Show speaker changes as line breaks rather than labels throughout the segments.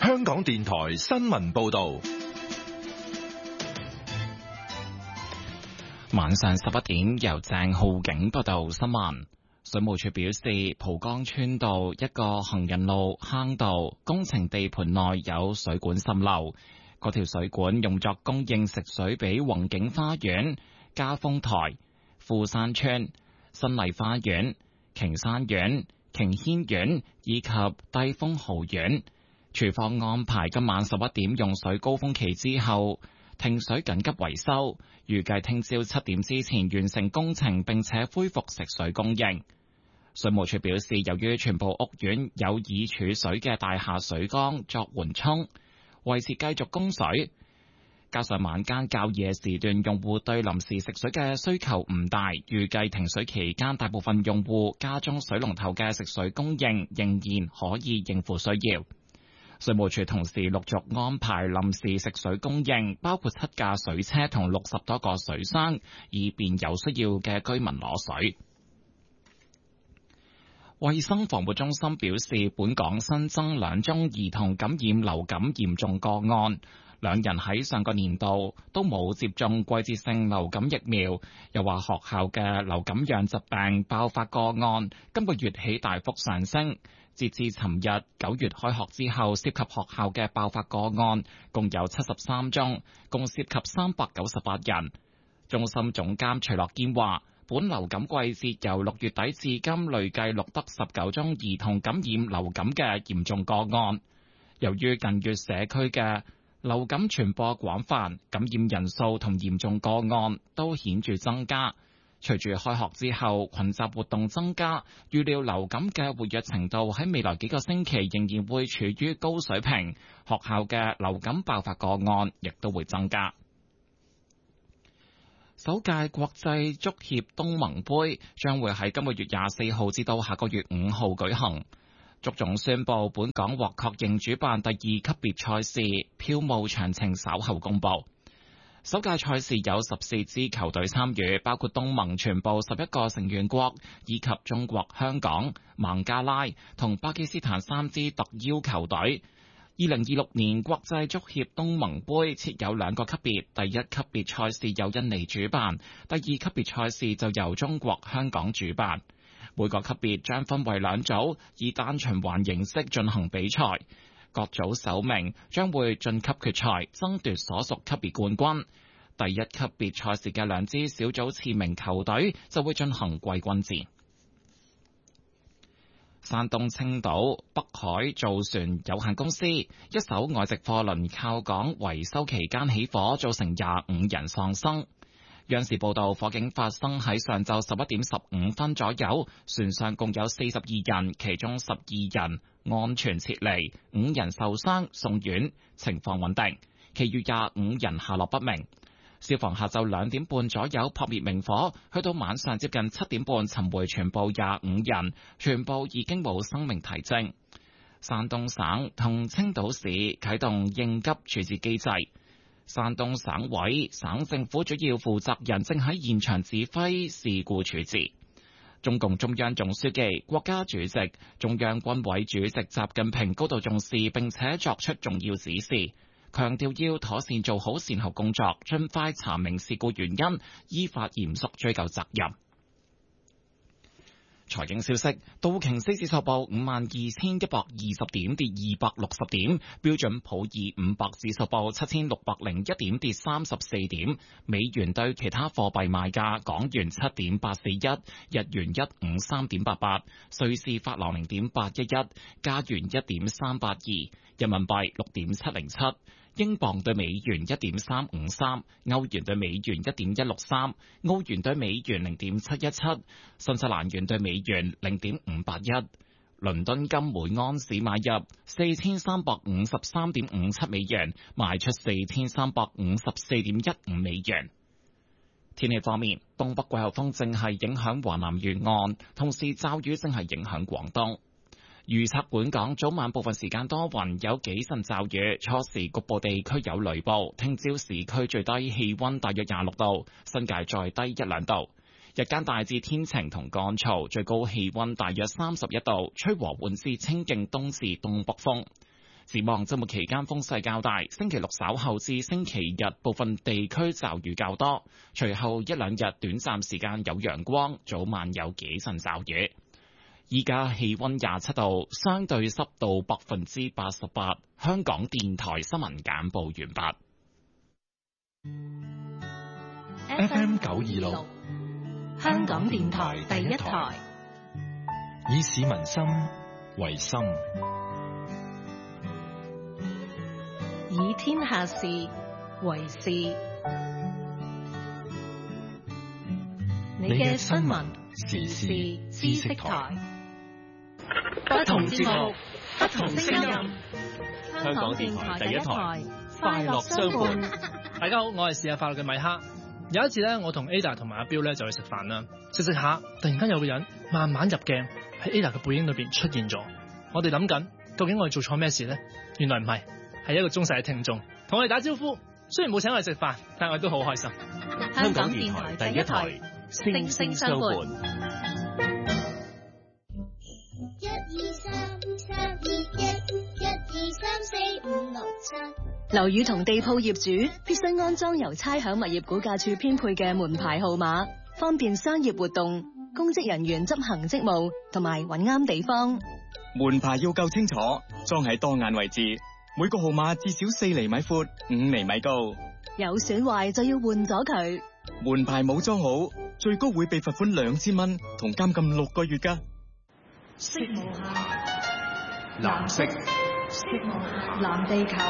香港電台新聞報道。
晚上11點，由鄭浩景報道新聞。水務署表示，蒲崗村道一個行人路坑道工程地盤內有水管滲漏，嗰條水管用作供應食水俾宏景花園、嘉豐台、富山村、新麗花園、瓊山苑、瓊軒苑以及帝豐豪苑。署方安排今晚11點用水高峰期之後停水緊急維修，預計聽朝7點之前完成工程，並且恢復食水供應。水務署表示，由於全部屋苑有已儲水嘅大廈水缸作緩衝，維持繼續供水，加上晚間較夜時段用戶對臨時食水嘅需求唔大，預計停水期間大部分用戶家中水龍頭嘅食水供應仍然可以應付需要。水務署同時陸續安排臨時食水供應，包括7架水車同60多個水箱，以便有需要嘅居民攞水。衛生防護中心表示，本港新增2宗兒童感染流感嚴重個案，2人喺上個年度都冇接種季節性流感疫苗。又話學校嘅流感樣疾病爆發個案今個月起大幅上升。截至尋日9月開學之後，涉及學校嘅爆發個案共有73宗，共涉及398人。中心總監徐樂堅話，本流感季節由6月底至今累計錄得19宗兒童感染流感嘅嚴重個案。由於近月社區嘅流感傳播廣泛，感染人數同嚴重個案都顯著增加。隨住開學之後群集活動增加，預料流感嘅活躍程度喺未來幾個星期仍然會處於高水平，學校嘅流感爆發個案亦都會增加。首屆國際足協東盟杯將會喺今個月24號至到下個月5號舉行。足總宣布本港獲確認主辦第2級別賽事，票務詳情稍後公佈。首屆賽事有14支球隊參與，包括東盟全部11個成員國，以及中國香港、孟加拉同巴基斯坦3支特邀球隊。2026年國際足協東盟杯設有2個級別，第1級別賽事由印尼主辦，第2級別賽事就由中國香港主辦。每個級別將分為2組，以單循環形式進行比賽。各組首名將會晉級決賽，爭奪所屬級別冠軍。第1級別賽事嘅2支小組次名球隊就會進行季軍戰。山東青島北海造船有限公司一艘外籍貨輪靠港維修期間起火，造成25人喪生。央視報道，火警發生喺上晝11點15分左右，船上共有42人，其中12人安全撤離，5人受傷送院，情況穩定，其餘25人下落不明。消防下晝2點半左右撲滅明火，去到晚上接近7點半尋回全部25人，全部已經冇生命體徵。山東省同青島市啟動應急處置機制。山東省委、省政府主要負責人正喺現場指揮事故處置。中共中央總書記、國家主席、中央軍委主席習近平高度重視並且作出重要指示，強調要妥善做好善後工作，盡快查明事故原因，依法嚴肅追究責任。財經消息，道瓊斯指數報52,120點，跌260點；標準普爾500指數報7,601點，跌34點。美元對其他貨幣賣價：港元7.841，日元153.88，瑞士法郎0.811，加元1.382，人民幣6.707。英鎊對美元1.353，歐元對美元1.163，澳元對美元0.717，新西蘭元對美元0.581。倫敦金每安士買入4353.57美元，賣出4354.15美元。天氣方面，東北季候風正係影響華南沿岸，同時驟雨正係影響廣東。預測本港早晚部分時間多雲，有幾陣驟雨，初時局部地區有雷暴。聽朝市區最低氣溫大約26度，新界再低1-2度。日間大致天晴同乾燥，最高氣溫大約31度，吹和緩至清勁東至東北風。 展望週末期間風勢較大，星期六稍後至星期日部分地區驟雨較多，隨後一兩日短暫時間有陽光，早晚有幾陣驟雨。依家氣溫27度，相對濕度88%。香港電台新聞簡報完
畢。FM 926，
香港電台第一台，
以市民心為心，
以天下事為事。你嘅新聞時事知識台，不同節目，不同聲音。香港電台第一台，快樂相伴。
大家好，我係試下快樂嘅米哈。有一次咧，我同 Ada 同埋阿彪咧就去食飯啦，食下，突然間有個人慢慢入鏡喺 Ada 嘅背影裏邊出現咗。我哋諗緊，究竟我哋做錯咩事咧？原來唔係，係一個忠實嘅聽眾同我哋打招呼。雖然冇請我哋食飯，但係我哋都好開心。
香港電台第一台，聲聲相伴。樓宇同地鋪業主必須安裝由差餉物業估價署編配嘅門牌號碼，方便商業活動、公職人員執行職務同埋揾啱地方。
門牌要夠清楚，裝喺當眼位置，每個號碼至少4厘米闊、5厘米高。
有損壞就要換咗佢。
門牌冇裝好，最高會被罰款2000蚊同監禁6個月㗎。
色無限，
藍色，
色無限，藍地球。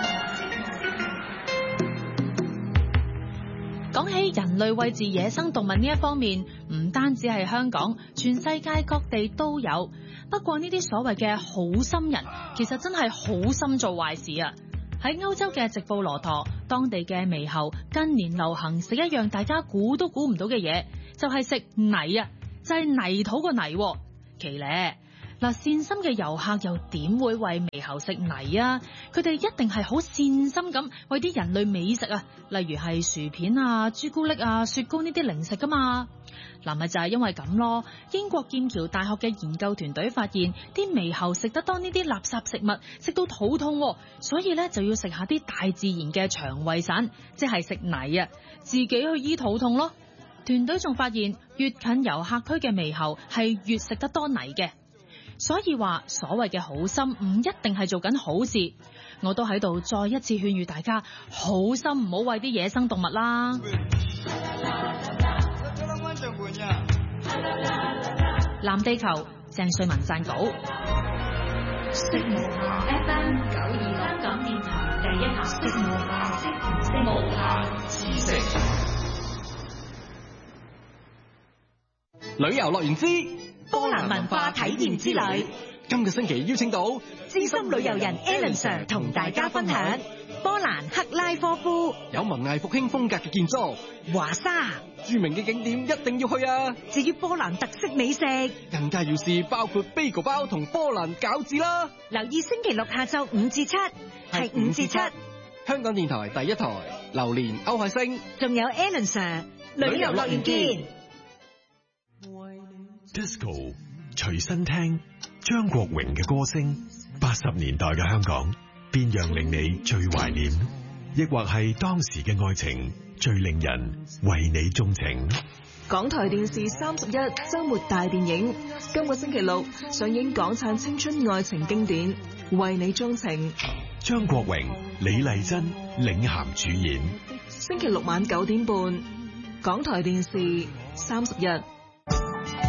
講起人類餵飼野生動物呢一方面，唔單止係香港，全世界各地都有。不過呢啲所謂嘅好心人，其實真係好心做壞事啊！喺歐洲嘅直布羅陀，當地嘅獼猴近年流行食一樣大家估都估唔到嘅嘢，就係食泥啊，就係泥土個泥。奇咧！嗱，善心嘅遊客又點會餵獼猴食泥啊？佢哋一定係好善心咁餵啲人類美食啊，例如係薯片啊、朱古力啊、雪糕呢啲零食噶嘛。嗱，咪就係因為咁咯。英國劍橋大學嘅研究團隊發現，啲獼猴食得多呢啲垃圾食物，食到肚痛，所以咧就要食下啲大自然嘅腸胃散，即係食泥啊，自己去醫肚痛咯。團隊仲發現，越近遊客區嘅獼猴係越食得多泥嘅。所以話所謂嘅好心唔一定係做緊好事，我都喺度再一次勸喻大家，好心唔好餵啲野生動物啦。藍地球，鄭瑞文撰稿。
色無限 FM 926，香港電台第一台，色無限知識。
旅遊樂園之
波蘭文化體驗之旅，
今個星期邀請到
資深旅遊人 Alan Sir 同大家分享波蘭克拉科夫，
有文藝復興風格嘅建築，
華沙
著名嘅景點一定要去啊！
至於波蘭特色美食，
更加要試包括 bagel 包同波蘭餃子啦！
留意星期六下晝5至7，係5至7。
香港電台第一台，榴蓮歐海星，
仲有 Alan Sir， 旅遊樂園見。
Disco 隨身聽張國榮嘅歌聲，80年代嘅香港，邊樣令你最懷念？亦或係當時嘅愛情最令人為你鍾情？
港台電視31週末大電影，今個星期六上映港產青春愛情經典《為你鍾情》，
張國榮、李麗珍領銜主演。
星期六晚9點半，港台電視31。